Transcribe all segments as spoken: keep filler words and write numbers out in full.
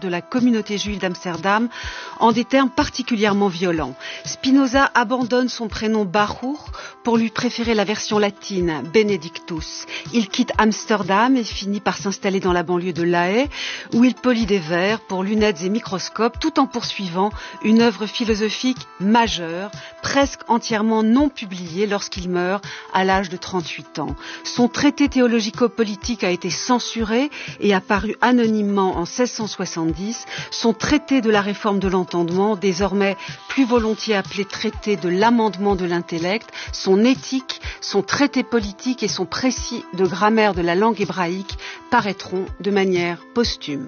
de la communauté juive d'Amsterdam en des termes particulièrement violents. Spinoza abandonne son prénom Baruch pour lui préférer la version latine, Benedictus. Il quitte Amsterdam et finit par s'installer dans la banlieue de La Haye, où il polit des verres pour lunettes et microscopes, tout en poursuivant une œuvre philosophique majeure, presque entièrement non publiée lorsqu'il meurt à l'âge de trente-huit ans. Son traité théologico-politique a été censuré et a paru anonymement en seize cent soixante-dix. Son traité de la réforme de l'entendement, désormais plus volontiers appelé traité de l'amendement de l'intellect, son éthique, son traité politique et son précis de grammaire de la langue hébraïque paraîtront de manière posthume.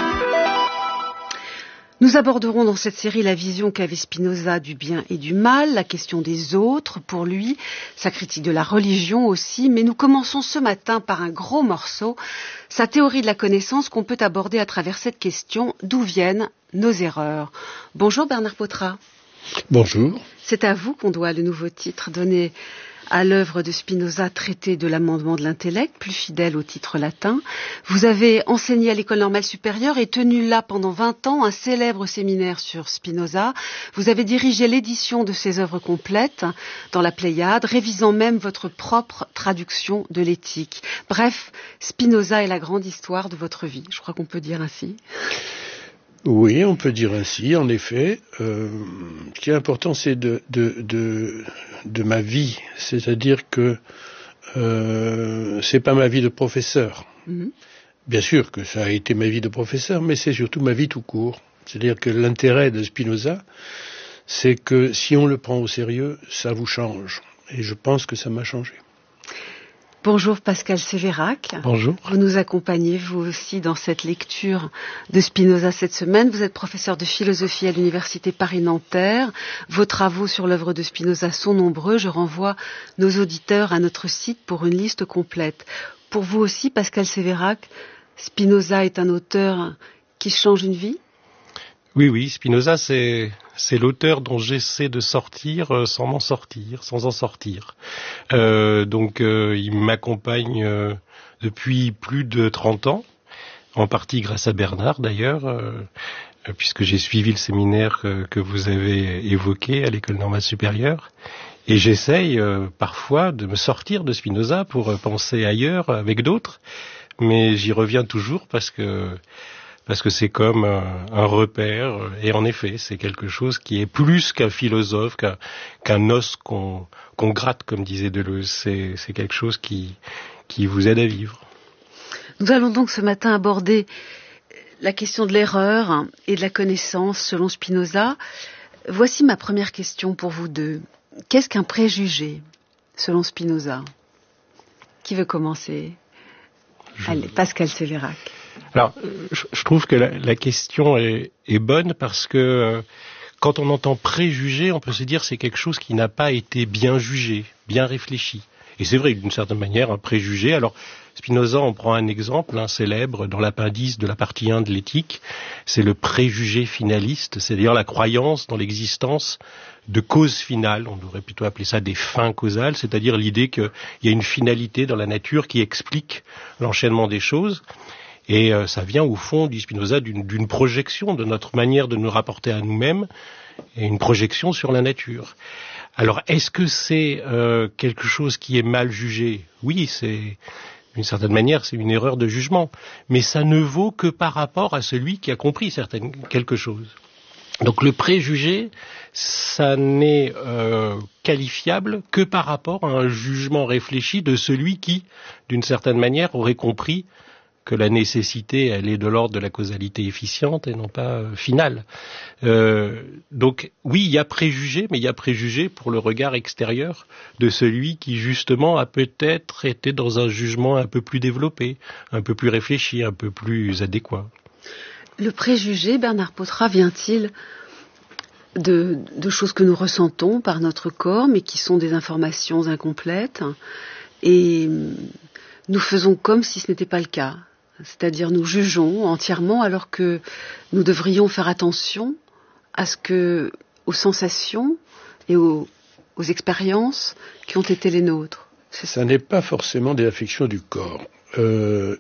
Nous aborderons dans cette série la vision qu'avait Spinoza du bien et du mal, la question des autres pour lui, sa critique de la religion aussi, mais nous commençons ce matin par un gros morceau, sa théorie de la connaissance qu'on peut aborder à travers cette question, d'où viennent nos erreurs. Bonjour Bernard Potra. Bonjour. C'est à vous qu'on doit le nouveau titre donné à l'œuvre de Spinoza, traité de l'amendement de l'intellect, plus fidèle au titre latin. Vous avez enseigné à l'École normale supérieure et tenu là pendant vingt ans un célèbre séminaire sur Spinoza. Vous avez dirigé l'édition de ses œuvres complètes dans la Pléiade, révisant même votre propre traduction de l'éthique. Bref, Spinoza est la grande histoire de votre vie. Je crois qu'on peut dire ainsi. Oui, on peut dire ainsi, en effet. Euh, ce qui est important, c'est de, de, de, de ma vie. C'est-à-dire que euh, c'est pas ma vie de professeur. Mm-hmm. Bien sûr que ça a été ma vie de professeur, mais c'est surtout ma vie tout court. C'est-à-dire que l'intérêt de Spinoza, c'est que si on le prend au sérieux, ça vous change. Et je pense que ça m'a changé. Bonjour Pascal Sévérac. Bonjour. Vous nous accompagnez vous aussi dans cette lecture de Spinoza cette semaine. Vous êtes professeur de philosophie à l'université Paris-Nanterre. Vos travaux sur l'œuvre de Spinoza sont nombreux. Je renvoie nos auditeurs à notre site pour une liste complète. Pour vous aussi, Pascal Sévérac, Spinoza est un auteur qui change une vie ? Oui, oui, Spinoza, c'est, c'est l'auteur dont j'essaie de sortir euh, sans m'en sortir, sans en sortir. Euh, donc, euh, il m'accompagne euh, depuis plus de trente ans, en partie grâce à Bernard d'ailleurs, euh, puisque j'ai suivi le séminaire que, que vous avez évoqué à l'École normale supérieure. Et j'essaye euh, parfois de me sortir de Spinoza pour euh, penser ailleurs avec d'autres, mais j'y reviens toujours parce que... parce que c'est comme un, un repère, et en effet, c'est quelque chose qui est plus qu'un philosophe, qu'un, qu'un os qu'on, qu'on gratte, comme disait Deleuze. C'est, c'est quelque chose qui, qui vous aide à vivre. Nous allons donc ce matin aborder la question de l'erreur et de la connaissance selon Spinoza. Voici ma première question pour vous deux. Qu'est-ce qu'un préjugé selon Spinoza ? Qui veut commencer ? Je... Allez, Pascal Sévérac. Alors, je trouve que la, la question est, est bonne parce que euh, quand on entend préjugé, on peut se dire que c'est quelque chose qui n'a pas été bien jugé, bien réfléchi. Et c'est vrai, d'une certaine manière, un préjugé. Alors, Spinoza, on prend un exemple, un célèbre, dans l'appendice de la partie un de l'éthique, c'est le préjugé finaliste, c'est-à-dire la croyance dans l'existence de causes finales. On devrait plutôt appeler ça des fins causales, c'est-à-dire l'idée qu'il y a une finalité dans la nature qui explique l'enchaînement des choses. Et euh, ça vient au fond, dit Spinoza, d'une, d'une projection de notre manière de nous rapporter à nous-mêmes et une projection sur la nature. Alors, est-ce que c'est euh, quelque chose qui est mal jugé ? Oui, c'est d'une certaine manière, c'est une erreur de jugement. Mais ça ne vaut que par rapport à celui qui a compris certaines, quelque chose. Donc le préjugé, ça n'est euh, qualifiable que par rapport à un jugement réfléchi de celui qui, d'une certaine manière, aurait compris que la nécessité, elle est de l'ordre de la causalité efficiente et non pas euh, finale. Euh, donc, oui, il y a préjugé, mais il y a préjugé pour le regard extérieur de celui qui, justement, a peut-être été dans un jugement un peu plus développé, un peu plus réfléchi, un peu plus adéquat. Le préjugé, Bernard Potra, vient-il de, de choses que nous ressentons par notre corps, mais qui sont des informations incomplètes, et nous faisons comme si ce n'était pas le cas. C'est-à-dire nous jugeons entièrement alors que nous devrions faire attention à ce que, aux sensations et aux, aux expériences qui ont été les nôtres. Ça n'est pas forcément des affections du corps. euh,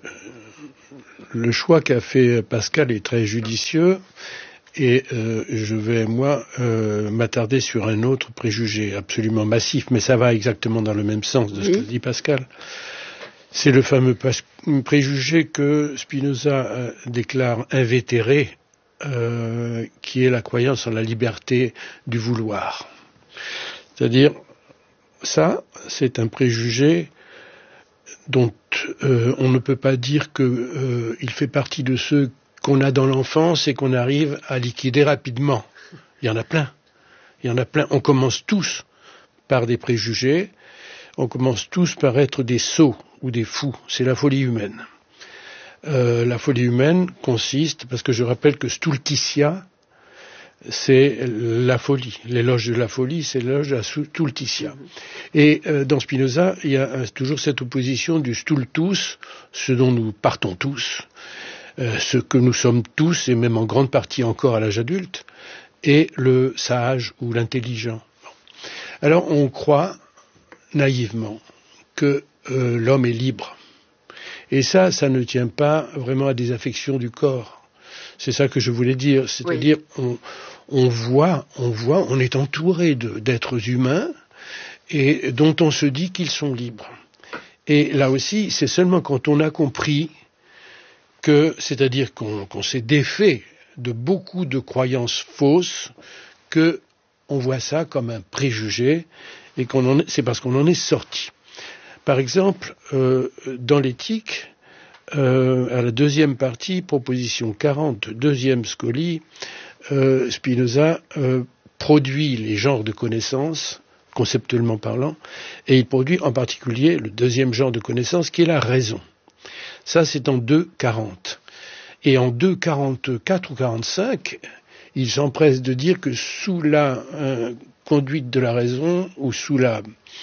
le choix qu'a fait Pascal est très judicieux, et euh, je vais, moi, euh, m'attarder sur un autre préjugé absolument massif, mais ça va exactement dans le même sens de ce que dit Pascal. C'est le fameux pas- préjugé que Spinoza euh, déclare invétéré, euh, qui est la croyance en la liberté du vouloir. C'est-à-dire, ça, c'est un préjugé dont euh, on ne peut pas dire qu'il euh, fait partie de ceux qu'on a dans l'enfance et qu'on arrive à liquider rapidement. Il y en a plein. Il y en a plein. On commence tous par des préjugés. On commence tous par être des sots ou des fous. C'est la folie humaine. Euh, la folie humaine consiste, parce que je rappelle que Stultitia, c'est la folie. L'éloge de la folie, c'est l'éloge de la Stultitia. Et euh, dans Spinoza, il y a euh, toujours cette opposition du stultus, ce dont nous partons tous, euh, ce que nous sommes tous, et même en grande partie encore à l'âge adulte, et le sage ou l'intelligent. Alors on croit naïvement que euh, l'homme est libre. Et ça, ça ne tient pas vraiment à des affections du corps. C'est ça que je voulais dire. C'est-à-dire, oui. on, on voit, on voit, on est entouré de, d'êtres humains et dont on se dit qu'ils sont libres. Et là aussi, c'est seulement quand on a compris que, c'est-à-dire qu'on, qu'on s'est défait de beaucoup de croyances fausses, que on voit ça comme un préjugé et qu'on en est, c'est parce qu'on en est sorti. Par exemple, euh, dans l'éthique, euh, à la deuxième partie, proposition quarante, deuxième scolie, euh, Spinoza euh, produit les genres de connaissances, conceptuellement parlant, et il produit en particulier le deuxième genre de connaissance qui est la raison. Ça, c'est en deux quarante. Et en deux quarante-quatre ou quarante-cinq, il s'empresse de dire que sous la euh, conduite de la raison, ou sous la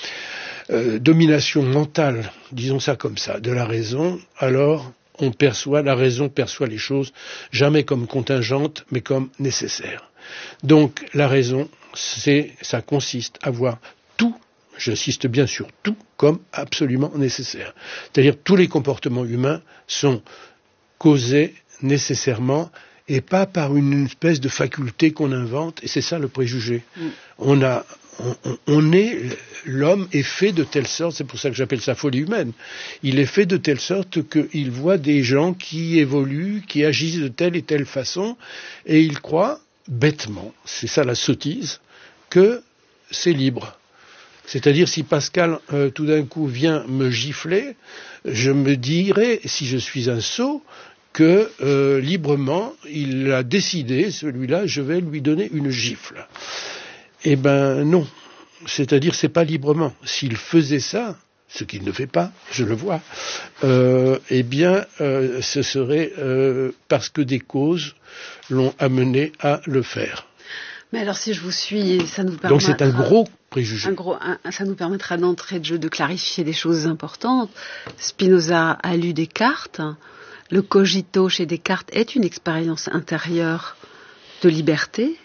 euh, domination mentale, disons ça comme ça, de la raison, alors on perçoit, la raison perçoit les choses jamais comme contingentes, mais comme nécessaires. Donc la raison, c'est, ça consiste à voir tout, j'insiste bien sur tout, comme absolument nécessaire. C'est-à-dire tous les comportements humains sont causés nécessairement et pas par une espèce de faculté qu'on invente, et c'est ça le préjugé. Mm. On a, on, on est, l'homme est fait de telle sorte, c'est pour ça que j'appelle ça folie humaine, il est fait de telle sorte qu'il voit des gens qui évoluent, qui agissent de telle et telle façon, et il croit, bêtement, c'est ça la sottise, que c'est libre. C'est-à-dire, si Pascal, euh, tout d'un coup, vient me gifler, je me dirais, si je suis un sot, que euh, librement, il a décidé, celui-là, je vais lui donner une gifle. Eh ben non. C'est-à-dire, c'est pas librement. S'il faisait ça, ce qu'il ne fait pas, je le vois, euh, eh bien, euh, ce serait euh, parce que des causes l'ont amené à le faire. Mais alors, si je vous suis, ça nous permettra... Donc c'est un gros préjugé. Un gros, un, ça nous permettra d'entrer de jeu de clarifier des choses importantes. Spinoza a lu Descartes. Le cogito chez Descartes est une expérience intérieure de liberté.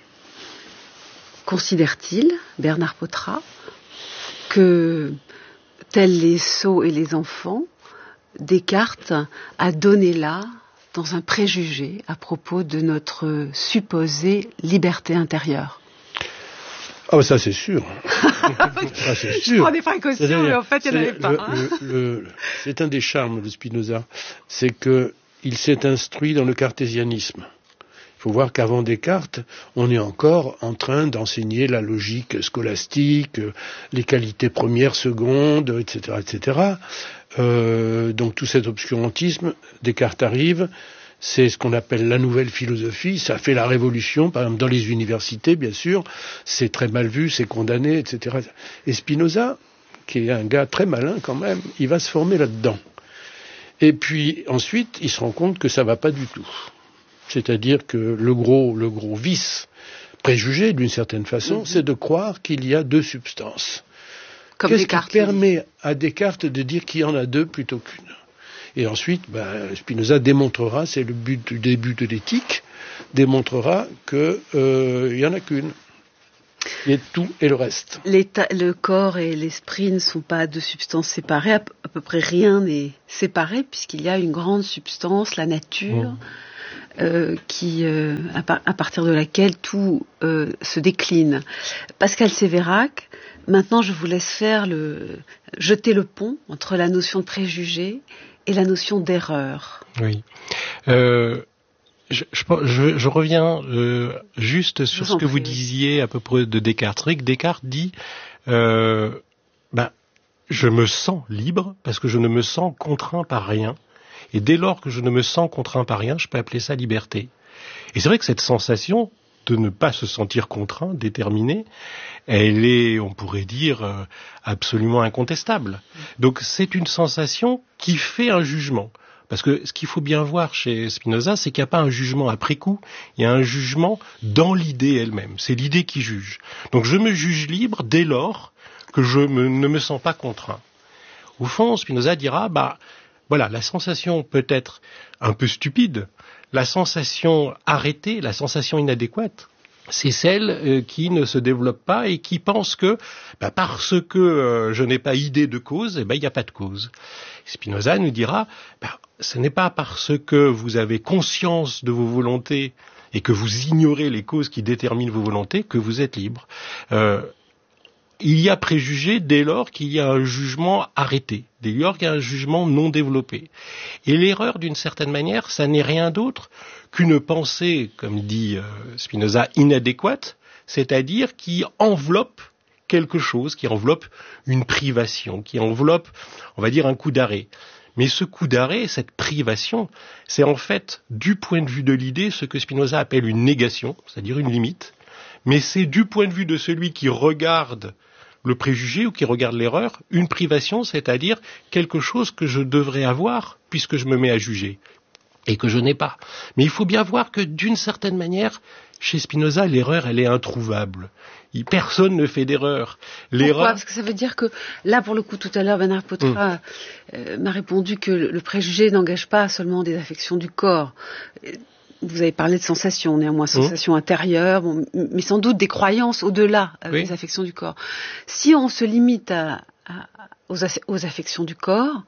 Considère-t-il, Bernard Potra, que, tels les sots et les enfants, Descartes a donné là, dans un préjugé, à propos de notre supposée liberté intérieure? Ah bah ça c'est sûr. Ça, c'est sûr. Je prends des précautions, mais en fait il n'y en avait pas. Le, hein. le, le, c'est un des charmes de Spinoza, c'est qu'il s'est instruit dans le cartésianisme. Il faut voir qu'avant Descartes, on est encore en train d'enseigner la logique scolastique, les qualités premières, secondes, et cetera, et cetera. Euh, donc tout cet obscurantisme, Descartes arrive. C'est ce qu'on appelle la nouvelle philosophie, ça fait la révolution, par exemple dans les universités, bien sûr, c'est très mal vu, c'est condamné, et cetera. Et Spinoza, qui est un gars très malin quand même, il va se former là-dedans. Et puis ensuite, il se rend compte que ça va pas du tout. C'est-à-dire que le gros, le gros vice préjugé, d'une certaine façon, mm-hmm. c'est de croire qu'il y a deux substances. Comme Qu'est-ce Descartes, qui permet à Descartes de dire qu'il y en a deux plutôt qu'une? Et ensuite, ben, Spinoza démontrera, c'est le but du début de l'éthique, démontrera qu'il euh, n'y en a qu'une. qui est tout et le reste. L'état, le corps et l'esprit ne sont pas deux substances séparées. À, p- à peu près rien n'est séparé puisqu'il y a une grande substance, la nature, mmh. euh, qui, euh, à, par, à partir de laquelle tout euh, se décline. Pascal Sévérac, maintenant je vous laisse faire le, jeter le pont entre la notion de préjugé et la notion d'erreur. Oui. Euh... Je, je, je reviens euh, juste sur ce que vous disiez à peu près de Descartes. C'est vrai que Descartes dit euh, ben, je me sens libre parce que je ne me sens contraint par rien. Et dès lors que je ne me sens contraint par rien, je peux appeler ça liberté. Et c'est vrai que cette sensation de ne pas se sentir contraint, déterminé, elle est, on pourrait dire, euh, absolument incontestable. Donc c'est une sensation qui fait un jugement. Parce que ce qu'il faut bien voir chez Spinoza, c'est qu'il n'y a pas un jugement après coup, il y a un jugement dans l'idée elle-même. C'est l'idée qui juge. Donc je me juge libre dès lors que je me, ne me sens pas contraint. Au fond, Spinoza dira, bah voilà, la sensation peut être un peu stupide, la sensation arrêtée, la sensation inadéquate, c'est celle euh, qui ne se développe pas et qui pense que bah, parce que euh, je n'ai pas idée de cause, eh ben il n'y a pas de cause. Spinoza nous dira, bah, ce n'est pas parce que vous avez conscience de vos volontés et que vous ignorez les causes qui déterminent vos volontés que vous êtes libre. Euh, il y a préjugé dès lors qu'il y a un jugement arrêté, dès lors qu'il y a un jugement non développé. Et l'erreur, d'une certaine manière, ça n'est rien d'autre qu'une pensée, comme dit euh, Spinoza, inadéquate, c'est-à-dire qui enveloppe quelque chose, qui enveloppe une privation, qui enveloppe, on va dire, un coup d'arrêt. Mais ce coup d'arrêt, cette privation, c'est en fait, du point de vue de l'idée, ce que Spinoza appelle une négation, c'est-à-dire une limite, mais c'est du point de vue de celui qui regarde le préjugé ou qui regarde l'erreur, une privation, c'est-à-dire quelque chose que je devrais avoir puisque je me mets à juger et que je n'ai pas. Mais il faut bien voir que d'une certaine manière, chez Spinoza, l'erreur, elle est introuvable. Personne ne fait d'erreur. L'erreur... Pourquoi ? Parce que ça veut dire que, là, pour le coup, tout à l'heure, Bernard Potra mmh. euh, m'a répondu que le, le préjugé n'engage pas seulement des affections du corps. Vous avez parlé de sensations, néanmoins, sensations mmh. intérieures, bon, mais sans doute des croyances au-delà euh, oui. des affections du corps. Si on se limite à, à, aux, aux affections du corps,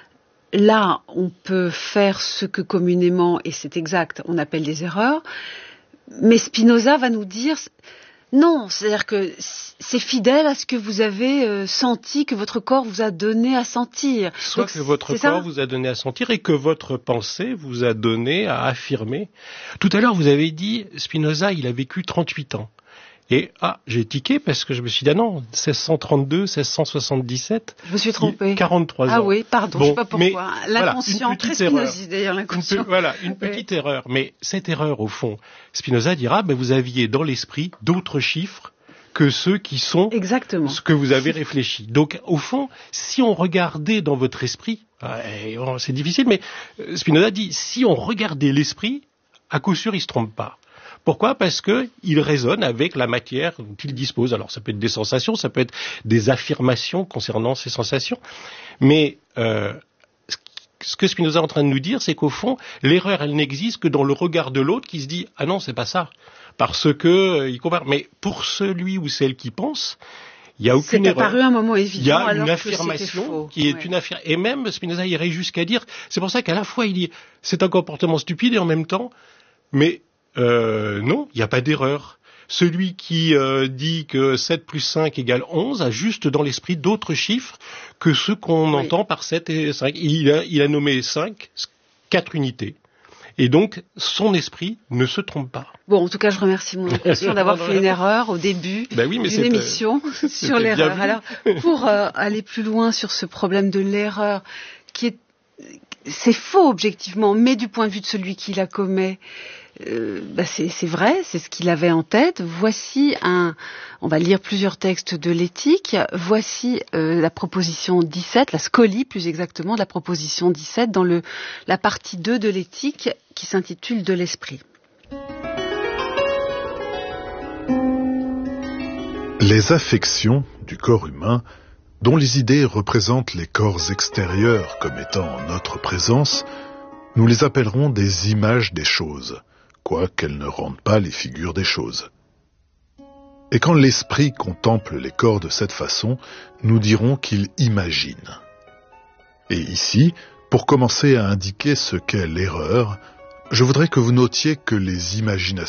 là, on peut faire ce que communément, et c'est exact, on appelle des erreurs, mais Spinoza va nous dire... Non, c'est-à-dire que c'est fidèle à ce que vous avez euh, senti, que votre corps vous a donné à sentir. Soit Donc, que votre corps ça vous a donné à sentir et que votre pensée vous a donné à affirmer. Tout à l'heure, vous avez dit, Spinoza, il a vécu trente-huit ans. Et, ah, j'ai tiqué parce que je me suis dit, ah non, seize cent trente-deux, seize cent soixante-dix-sept. Je me suis trompé. quarante-trois ans. Ah oui, pardon, bon, je ne sais pas pourquoi. L'inconscient, voilà, très Spinoziste d'ailleurs, l'inconscient. Une, voilà, une petite oui. erreur. Mais cette erreur, au fond, Spinoza dira, ben, vous aviez dans l'esprit d'autres chiffres que ceux qui sont Exactement. ce que vous avez réfléchi. Donc, au fond, si on regardait dans votre esprit, euh, c'est difficile, mais Spinoza dit, si on regardait l'esprit, à coup sûr, il ne se trompe pas. Pourquoi ? Parce que il résonne avec la matière dont il dispose. Alors ça peut être des sensations, ça peut être des affirmations concernant ces sensations. Mais euh, ce que Spinoza est en train de nous dire, c'est qu'au fond, l'erreur, elle n'existe que dans le regard de l'autre qui se dit « Ah non, c'est pas ça ». Parce que euh, il compare. Mais pour celui ou celle qui pense, il n'y a aucune erreur. C'est apparu un moment évident. Il y a alors une affirmation qui est ouais. une affirmation. Et même Spinoza irait jusqu'à dire, c'est pour ça qu'à la fois il dit c'est un comportement stupide et en même temps, mais Euh, non, il n'y a pas d'erreur. Celui qui euh, dit que sept plus cinq égale onze a juste dans l'esprit d'autres chiffres que ceux qu'on oui. entend par sept et cinq. Il a, il a nommé cinq, quatre unités. Et donc, son esprit ne se trompe pas. Bon, en tout cas, je remercie mon impression d'avoir fait une erreur au début ben oui, mais d'une émission euh, sur l'erreur. Alors, pour euh, aller plus loin sur ce problème de l'erreur, qui est, c'est faux objectivement, mais du point de vue de celui qui la commet, Euh, bah c'est, c'est vrai, c'est ce qu'il avait en tête. Voici un, on va lire plusieurs textes de l'éthique. Voici euh, la proposition dix-sept, la scolie plus exactement de la proposition dix-sept dans le, la partie deux de l'éthique qui s'intitule de l'esprit. Les affections du corps humain, dont les idées représentent les corps extérieurs comme étant en notre présence, nous les appellerons des images des choses, quoiqu'elles ne rendent pas les figures des choses. Et quand l'esprit contemple les corps de cette façon, nous dirons qu'il imagine. Et ici, pour commencer à indiquer ce qu'est l'erreur, je voudrais que vous notiez que les imaginations